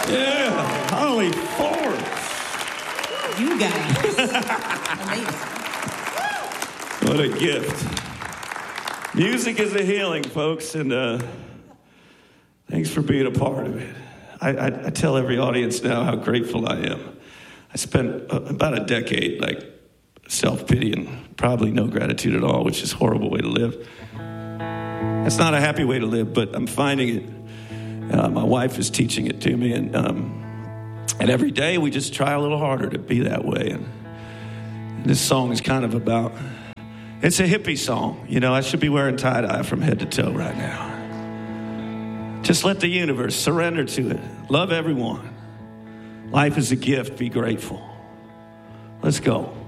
Yeah, Holly Forbes. You guys. Amazing. What a gift. Music is a healing, folks, and thanks for being a part of it. I tell every audience now how grateful I am. I spent about a decade, like, self-pity and probably no gratitude at all, which is a horrible way to live. That's not a happy way to live, but I'm finding it. My wife is teaching it to me, and every day we just try a little harder to be that way. And this song is kind of about, it's a hippie song. You know, I should be wearing tie-dye from head to toe right now. Just let the universe surrender to it. Love everyone. Life is a gift. Be grateful. Let's go.